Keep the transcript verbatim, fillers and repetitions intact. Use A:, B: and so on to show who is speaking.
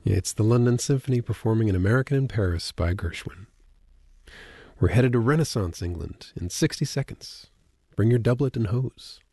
A: It's the London Symphony performing An American in Paris by Gershwin. We're headed to Renaissance England in sixty seconds. Bring your doublet and hose.